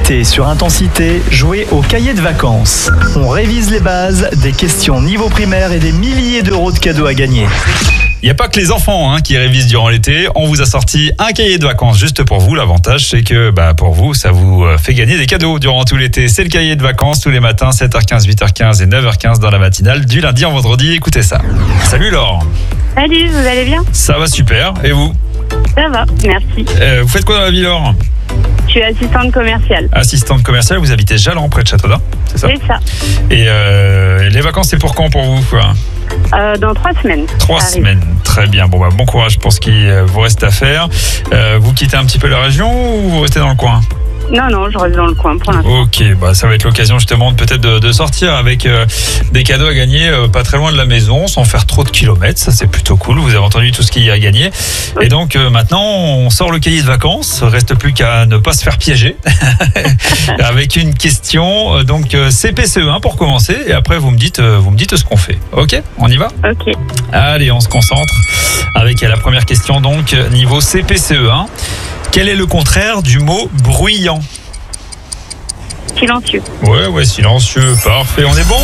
été sur Intensité, jouez au cahier de vacances. On révise les bases, des questions niveau primaire et des milliers d'euros de cadeaux à gagner. Il n'y a pas que les enfants qui révisent durant l'été. On vous a sorti un cahier de vacances juste pour vous. L'avantage, c'est que pour vous, ça vous fait gagner des cadeaux durant tout l'été. C'est le cahier de vacances tous les matins, 7h15, 8h15 et 9h15 dans la matinale, du lundi au vendredi. Écoutez ça. Salut Laure. Salut, vous allez bien? Ça va super. Et vous? Ça va, merci. Vous faites quoi dans la vie, Laure? Je suis assistante commerciale. Assistante commerciale, vous habitez Jalans, près de Châteaudun, c'est ça? C'est ça. Et les vacances, c'est pour quand pour vous? Dans 3 semaines. 3 semaines, très bien. Bon courage pour ce qui vous reste à faire. Vous quittez un petit peu la région ou vous restez dans le coin? Non, je reste dans le coin pour l'instant. Ok, ça va être l'occasion justement peut-être de sortir avec des cadeaux à gagner pas très loin de la maison, sans faire trop de kilomètres. Ça, c'est plutôt cool. Vous avez entendu tout ce qu'il y a à gagner. Oui. Et donc maintenant, on sort le cahier de vacances. Reste plus qu'à ne pas se faire piéger avec une question. Donc CPCE1 pour commencer. Et après, vous me dites ce qu'on fait. Ok, on y va? Ok. Allez, on se concentre avec la première question. Donc niveau CPCE1. Quel est le contraire du mot bruyant? Silencieux. Ouais, silencieux. Parfait, on est bon?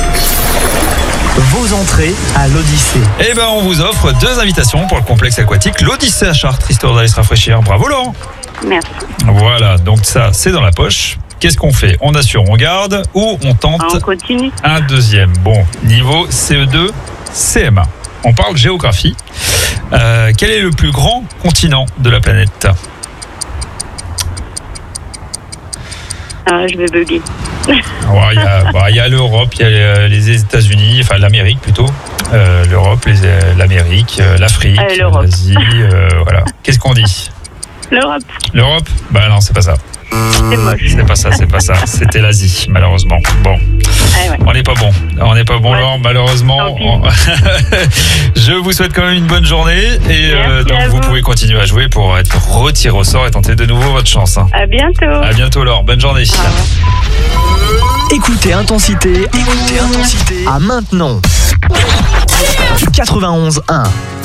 Vos entrées à l'Odyssée. On vous offre 2 invitations pour le complexe aquatique l'Odyssée à Chartres, histoire d'aller se rafraîchir. Bravo Laurent. Merci. Voilà, donc ça, c'est dans la poche. Qu'est-ce qu'on fait? On assure, on garde ou on tente on continue. Un deuxième? Bon, niveau CE2, CM1. On parle géographie. Quel est le plus grand continent de la planète? Je vais bugger. Il y a l'Europe, il y a les États-Unis, enfin l'Amérique plutôt. L'Europe, l'Amérique, l'Afrique, l'Asie, voilà. Qu'est-ce qu'on dit? L'Europe. L'Europe? Non, c'est pas ça. C'est moche. C'est pas ça. C'était l'Asie, malheureusement. Bon. Ouais. On n'est pas bon. Ouais. Laure, malheureusement. Je vous souhaite quand même une bonne journée. Et donc vous pouvez continuer à jouer pour être retiré au sort et tenter de nouveau votre chance. À bientôt. À bientôt, Laure. Bonne journée. Écoutez Intensité à maintenant. 91.1.